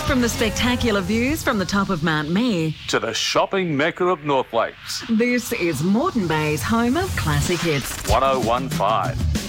From the spectacular views from the top of Mount Mere to the shopping mecca of North Lakes. This is Moreton Bay's home of classic hits. 1015.